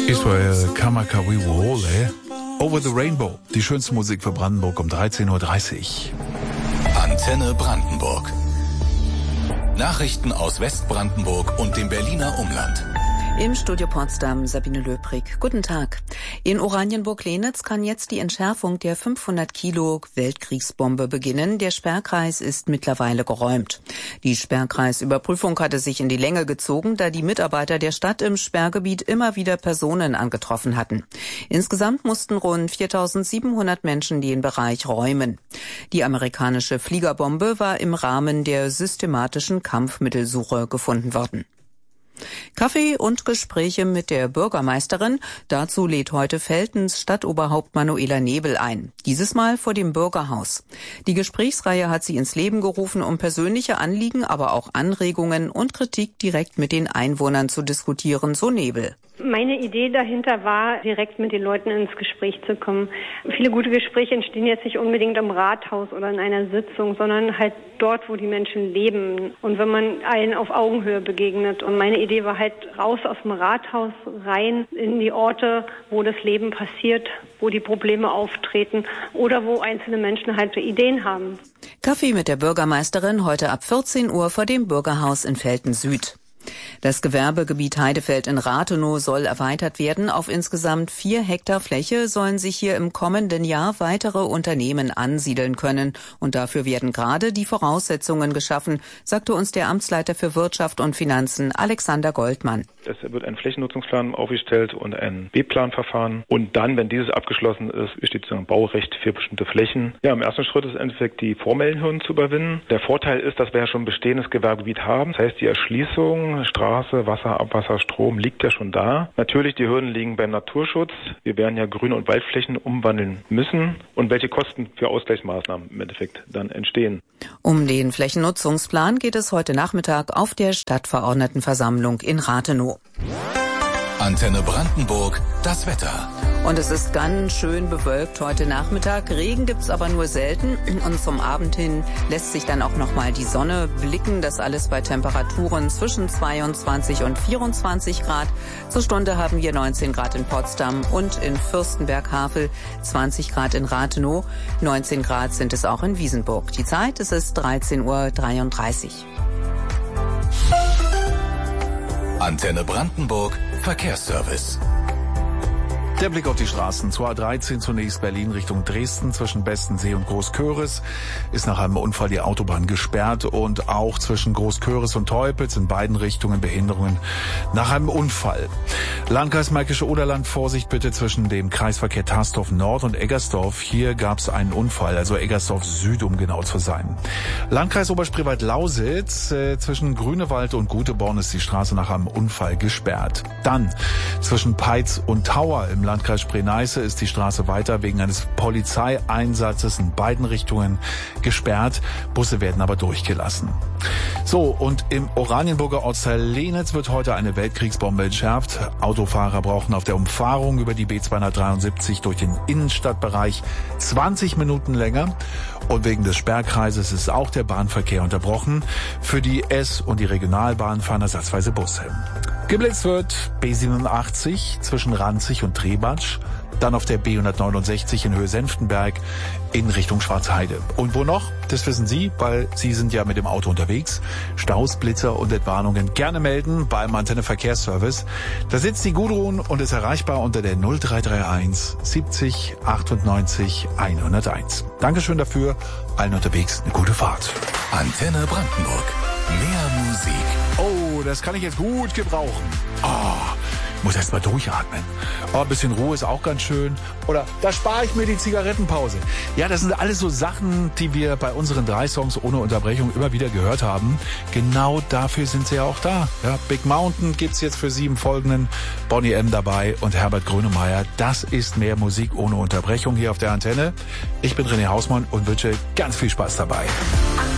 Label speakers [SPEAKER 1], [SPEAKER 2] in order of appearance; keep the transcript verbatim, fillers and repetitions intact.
[SPEAKER 1] Israel Kamakawiwoole, Over the Rainbow, die schönste Musik für Brandenburg um dreizehn Uhr dreißig.
[SPEAKER 2] Antenne Brandenburg. Nachrichten aus Westbrandenburg und dem Berliner Umland.
[SPEAKER 3] Im Studio Potsdam Sabine Löbrig. Guten Tag. In Oranienburg-Lenitz kann jetzt die Entschärfung der fünfhundert Kilo Weltkriegsbombe beginnen. Der Sperrkreis ist mittlerweile geräumt. Die Sperrkreisüberprüfung hatte sich in die Länge gezogen, da die Mitarbeiter der Stadt im Sperrgebiet immer wieder Personen angetroffen hatten. Insgesamt mussten rund viertausendsiebenhundert Menschen den Bereich räumen. Die amerikanische Fliegerbombe war im Rahmen der systematischen Kampfmittelsuche gefunden worden. Kaffee und Gespräche mit der Bürgermeisterin. Dazu lädt heute Veltens Stadtoberhaupt Manuela Nebel ein. Dieses Mal vor dem Bürgerhaus. Die Gesprächsreihe hat sie ins Leben gerufen, um persönliche Anliegen, aber auch Anregungen und Kritik direkt mit den Einwohnern zu diskutieren, so Nebel.
[SPEAKER 4] Meine Idee dahinter war, direkt mit den Leuten ins Gespräch zu kommen. Viele gute Gespräche entstehen jetzt nicht unbedingt im Rathaus oder in einer Sitzung, sondern halt dort, wo die Menschen leben und wenn man allen auf Augenhöhe begegnet. Und meine Idee war halt raus aus dem Rathaus, rein in die Orte, wo das Leben passiert, wo die Probleme auftreten oder wo einzelne Menschen halt Ideen haben.
[SPEAKER 3] Kaffee mit der Bürgermeisterin heute ab vierzehn Uhr vor dem Bürgerhaus in Velten Süd. Das Gewerbegebiet Heidefeld in Rathenow soll erweitert werden. Auf insgesamt vier Hektar Fläche sollen sich hier im kommenden Jahr weitere Unternehmen ansiedeln können. Und dafür werden gerade die Voraussetzungen geschaffen, sagte uns der Amtsleiter für Wirtschaft und Finanzen Alexander Goldmann.
[SPEAKER 5] Es wird ein Flächennutzungsplan aufgestellt und ein B-Plan-Verfahren. Und dann, wenn dieses abgeschlossen ist, besteht so ein Baurecht für bestimmte Flächen. Ja, im ersten Schritt ist im Endeffekt die formellen Hürden zu überwinden. Der Vorteil ist, dass wir ja schon ein bestehendes Gewerbegebiet haben. Das heißt, die Erschließung, Straße, Wasser, Abwasser, Strom liegt ja schon da. Natürlich, die Hürden liegen beim Naturschutz. Wir werden ja Grün- und Waldflächen umwandeln müssen. Und welche Kosten für Ausgleichsmaßnahmen im Endeffekt dann entstehen.
[SPEAKER 3] Um den Flächennutzungsplan geht es heute Nachmittag auf der Stadtverordnetenversammlung in Rathenow.
[SPEAKER 2] Antenne Brandenburg, das Wetter.
[SPEAKER 3] Und es ist ganz schön bewölkt heute Nachmittag. Regen gibt's aber nur selten. Und zum Abend hin lässt sich dann auch nochmal die Sonne blicken. Das alles bei Temperaturen zwischen zweiundzwanzig und vierundzwanzig Grad. Zur Stunde haben wir neunzehn Grad in Potsdam und in Fürstenberg-Havel, zwanzig Grad in Rathenow, neunzehn Grad sind es auch in Wiesenburg. Die Zeit, es ist dreizehn Uhr dreiunddreißig.
[SPEAKER 2] Antenne Brandenburg, Verkehrsservice.
[SPEAKER 1] Der Blick auf die Straßen. zur A dreizehn zunächst Berlin Richtung Dresden zwischen Bestensee und Großköris ist nach einem Unfall die Autobahn gesperrt und auch zwischen Großköris und Teupitz in beiden Richtungen Behinderungen nach einem Unfall. Landkreis Märkische Oderland, Vorsicht bitte zwischen dem Kreisverkehr Tarsdorf Nord und Eggersdorf. Hier gab es einen Unfall, also Eggersdorf Süd, um genau zu sein. Landkreis Oberspreewald-Lausitz, äh, zwischen Grünewald und Guteborn ist die Straße nach einem Unfall gesperrt. Dann zwischen Peitz und Tauer im Landkreis Spree-Neiße ist die Straße weiter wegen eines Polizeieinsatzes in beiden Richtungen gesperrt. Busse werden aber durchgelassen. So, und im Oranienburger Ortsteil Lenitz wird heute eine Weltkriegsbombe entschärft. Autofahrer brauchen auf der Umfahrung über die B zweihundertdreiundsiebzig durch den Innenstadtbereich zwanzig Minuten länger. Und wegen des Sperrkreises ist auch der Bahnverkehr unterbrochen. Für die S- und die Regionalbahn fahren ersatzweise Busse. Geblitzt wird B siebenundachtzig zwischen Ranzig und Trebatsch, dann auf der B hundertneunundsechzig in Höhe Senftenberg in Richtung Schwarzheide. Und wo noch? Das wissen Sie, weil Sie sind ja mit dem Auto unterwegs. Staus, Blitzer und Entwarnungen gerne melden beim Antenne Verkehrsservice. Da sitzt die Gudrun und ist erreichbar unter der null drei drei eins siebzig achtundneunzig hunderteins. Dankeschön dafür. Allen unterwegs eine gute Fahrt.
[SPEAKER 2] Antenne Brandenburg. Mehr Musik.
[SPEAKER 1] Oh, das kann ich jetzt gut gebrauchen. Ah, ich muss erst mal durchatmen. Oh, ein bisschen Ruhe ist auch ganz schön. Oder da spare ich mir die Zigarettenpause. Ja, das sind alles so Sachen, die wir bei unseren drei Songs ohne Unterbrechung immer wieder gehört haben. Genau dafür sind sie ja auch da. Ja, Big Mountain gibt's jetzt für sieben folgenden. Bonnie M. dabei und Herbert Grönemeyer. Das ist mehr Musik ohne Unterbrechung hier auf der Antenne. Ich bin René Hausmann und wünsche ganz viel Spaß dabei.